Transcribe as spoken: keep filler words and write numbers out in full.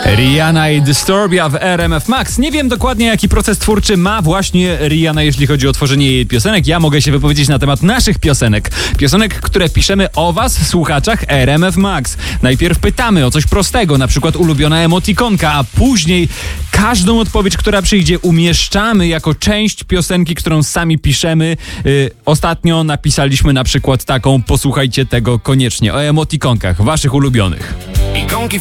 Rihanna i Disturbia w R M F Max. Nie wiem dokładnie, jaki proces twórczy ma właśnie Rihanna, jeśli chodzi o tworzenie jej piosenek. Ja mogę się wypowiedzieć na temat naszych piosenek. Piosenek, które piszemy o was, słuchaczach R M F Max. Najpierw pytamy o coś prostego, na przykład ulubiona emotikonka, a później każdą odpowiedź, która przyjdzie, umieszczamy jako część piosenki, którą sami piszemy. Yy, ostatnio napisaliśmy na przykład taką, posłuchajcie tego koniecznie, o emotikonkach, waszych ulubionych.